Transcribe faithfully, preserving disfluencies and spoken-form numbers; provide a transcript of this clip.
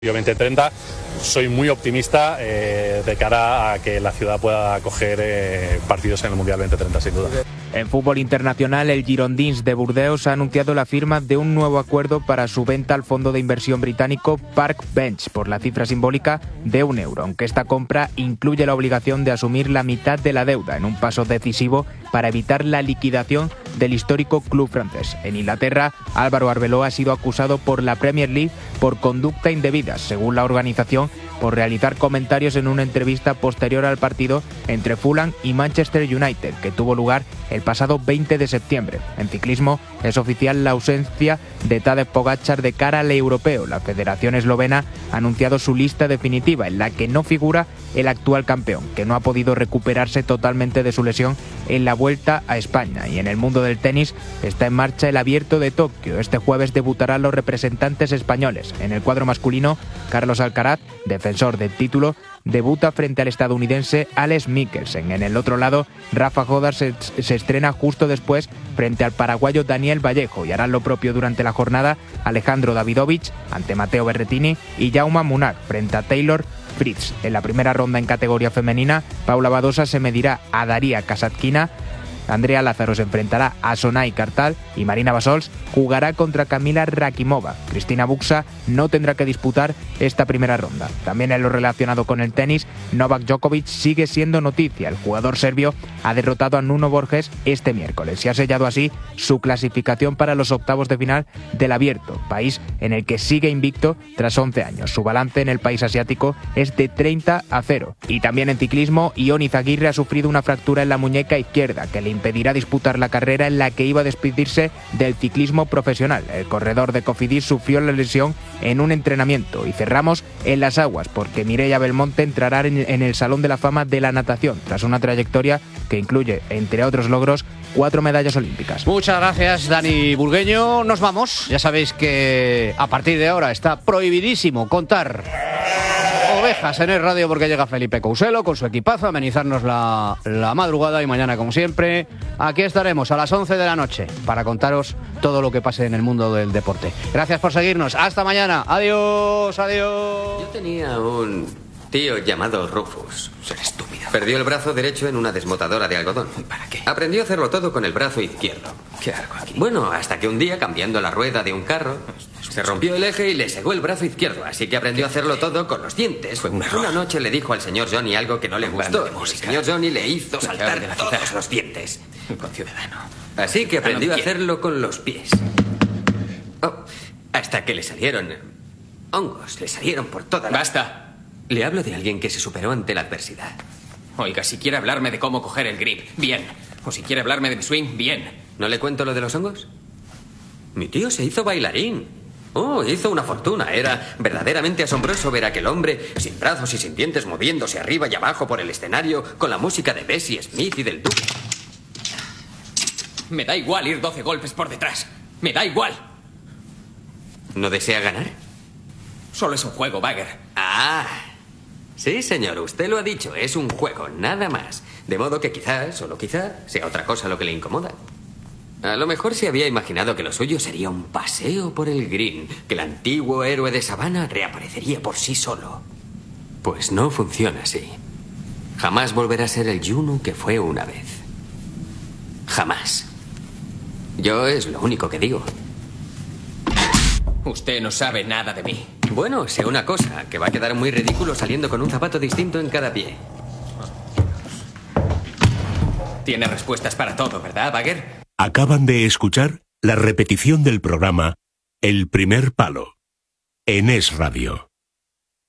veinte treinta, soy muy optimista eh, de cara a que la ciudad pueda acoger eh, partidos en el Mundial veinte treinta, sin duda. En fútbol internacional, el Girondins de Burdeos ha anunciado la firma de un nuevo acuerdo para su venta al fondo de inversión británico Park Bench por la cifra simbólica de un euro, aunque esta compra incluye la obligación de asumir la mitad de la deuda, en un paso decisivo para evitar la liquidación del histórico club francés. En Inglaterra, Álvaro Arbeloa ha sido acusado por la Premier League por conducta indebida, según la organización, por realizar comentarios en una entrevista posterior al partido entre Fulham y Manchester United, que tuvo lugar el pasado veinte de septiembre. En ciclismo, es oficial la ausencia de Tadej Pogačar de cara al europeo. La Federación Eslovena ha anunciado su lista definitiva, en la que no figura el actual campeón, que no ha podido recuperarse totalmente de su lesión en la Vuelta a España. Y en el mundo del tenis está en marcha el Abierto de Tokio. Este jueves debutarán los representantes españoles. En el cuadro masculino, Carlos Alcaraz, defensor del título, debuta frente al estadounidense Alex Mikkelsen. En el otro lado, Rafa Jodar se, se estrena justo después frente al paraguayo Daniel Vallejo, y harán lo propio durante la jornada Alejandro Davidovich ante Matteo Berrettini y Jaume Munar frente a Taylor Fritz. En la primera ronda en categoría femenina, Paula Badosa se medirá a Daria Kasatkina, Andrea Lázaro se enfrentará a Sonay Kartal y Marina Basols jugará contra Kamila Rakimova. Cristina Buxa no tendrá que disputar esta primera ronda. También en lo relacionado con el tenis, Novak Djokovic sigue siendo noticia. El jugador serbio ha derrotado a Nuno Borges este miércoles y ha sellado así su clasificación para los octavos de final del Abierto, país en el que sigue invicto tras once años. Su balance en el país asiático es de treinta a cero. Y también en ciclismo, Ion Izagirre ha sufrido una fractura en la muñeca izquierda que le impedirá disputar la carrera en la que iba a despedirse del ciclismo profesional. El corredor de Cofidis sufrió la lesión en un entrenamiento. Y cerramos en las aguas, porque Mireia Belmonte entrará en el Salón de la Fama de la natación, tras una trayectoria que incluye, entre otros logros, cuatro medallas olímpicas. Muchas gracias, Dani Burgueño. Nos vamos. Ya sabéis que a partir de ahora está prohibidísimo contar ovejas en el radio, porque llega Felipe Couselo con su equipazo a amenizarnos la, la madrugada, y mañana, como siempre, aquí estaremos a las once de la noche para contaros todo lo que pase en el mundo del deporte. Gracias por seguirnos. Hasta mañana. Adiós, adiós. Yo tenía un tío llamado Rufus. Será estúpido. Perdió el brazo derecho en una desmotadora de algodón. ¿Para qué? Aprendió a hacerlo todo con el brazo izquierdo. ¿Qué hago aquí? Bueno, hasta que un día, cambiando la rueda de un carro, se rompió el eje y le segó el brazo izquierdo, así que aprendió a hacerlo todo con los dientes. Fue un error. Una noche le dijo al señor Johnny algo que no le gustó. El señor Johnny le hizo saltar de la todos ciudad. los dientes. Un conciudadano. Así que aprendió Ah, a no, hacerlo con los pies. Oh, hasta que le salieron hongos, le salieron por toda la... ¡Basta! Le hablo de alguien que se superó ante la adversidad. Oiga, si quiere hablarme de cómo coger el grip, bien. O si quiere hablarme de mi swing, bien. ¿No le cuento lo de los hongos? Mi tío se hizo bailarín. Oh, hizo una fortuna. Era verdaderamente asombroso ver a aquel hombre sin brazos y sin dientes moviéndose arriba y abajo por el escenario con la música de Bessie Smith y del Duque. Me da igual ir doce golpes por detrás. Me da igual. ¿No desea ganar? Solo es un juego, Bagger. Ah, sí, señor, usted lo ha dicho. Es un juego, nada más. De modo que quizás, solo quizá, sea otra cosa lo que le incomoda. A lo mejor se había imaginado que lo suyo sería un paseo por el green, que el antiguo héroe de sabana reaparecería por sí solo. Pues no funciona así. Jamás volverá a ser el Junu que fue una vez. Jamás. Yo es lo único que digo. Usted no sabe nada de mí. Bueno, sé una cosa, que va a quedar muy ridículo saliendo con un zapato distinto en cada pie. Tiene respuestas para todo, ¿verdad, Bagger? Acaban de escuchar la repetición del programa El Primer Palo en Es Radio.